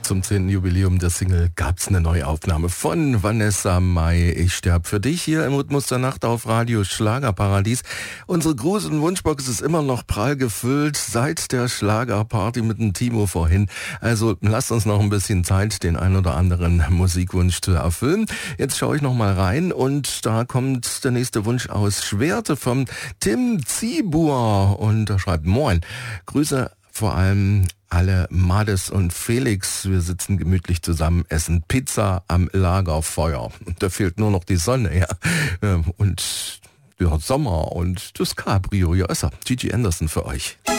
zum 10. Jubiläum der Single gab es eine Neuaufnahme von Vanessa Mai. Ich sterb für dich hier im Rhythmus der Nacht auf Radio Schlagerparadies. Unsere Gruß- und Wunschbox ist immer noch prall gefüllt seit der Schlagerparty mit dem Timo vorhin. Also lasst uns noch ein bisschen Zeit, den ein oder anderen Musikwunsch zu erfüllen. Jetzt schaue ich noch mal rein und da kommt der nächste Wunsch aus Schwerte vom Tim Zibur und er schreibt: Moin, Grüße vor allem alle Mades und Felix. Wir sitzen gemütlich zusammen, essen Pizza am Lagerfeuer. Und da fehlt nur noch die Sonne, ja. Und der Sommer und das Cabrio. Ja, ist er. Gigi Anderson für euch.